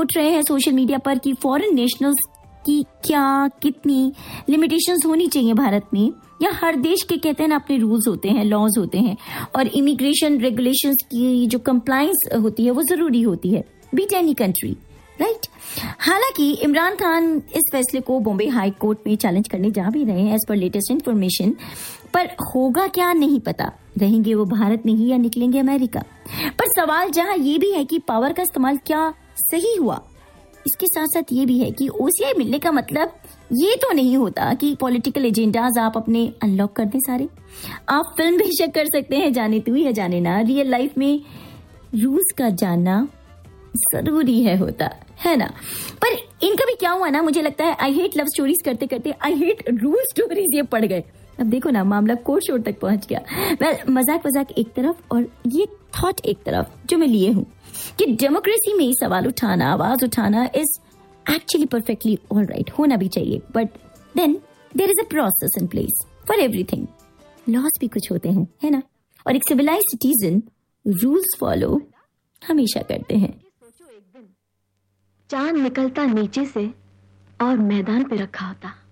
उठ रहे हैं सोशल मीडिया पर कि फॉरेन नेशनल्स की क्या कितनी लिमिटेशंस होनी चाहिए भारत में, या हर देश के कहते हैं ना अपने रूल्स होते हैं, लॉज होते हैं, और इमिग्रेशन रेगुलेशंस की जो कंप्लायंस होती है वो जरूरी होती है, बीट एनी कंट्री, राइट। हालांकि इमरान खान इस फैसले को बॉम्बे हाई कोर्ट में चैलेंज करने जा भी रहे हैं एज पर लेटेस्ट इन्फॉर्मेशन, पर होगा क्या नहीं पता, रहेंगे वो भारत में ही या निकलेंगे अमेरिका। पर सवाल जहां ये भी है कि पावर का इस्तेमाल क्या सही हुआ, इसके साथ साथ ये भी है कि ओसीआई मिलने का मतलब ये तो नहीं होता कि पॉलिटिकल एजेंडाज आप अपने अनलॉक कर दें सारे। आप फिल्म बेशक कर सकते हैं जाने तू या जाने ना, रियल लाइफ में रूल्स का जानना जरूरी होता है ना। पर इनका भी क्या हुआ ना, मुझे लगता है आई हेट लव स्टोरीज करते करते आई हेट रूल स्टोरीज ये पड़ गए। अब देखो ना मामला कोर्ट शोर तक पहुंच गया। मजाक एक तरफ और ये थॉट एक तरफ जो मैं लिए हूँ कि डेमोक्रेसी में सवाल उठाना, आवाज उठाना is actually perfectly all right, होना भी चाहिए, but then there is a process in place for everything. Loss भी कुछ होते हैं, है ना, और एक सिविलाइज सिटीजन रूल्स फॉलो हमेशा करते हैं। चांद निकलता नीचे से और मैदान पे रखा होता,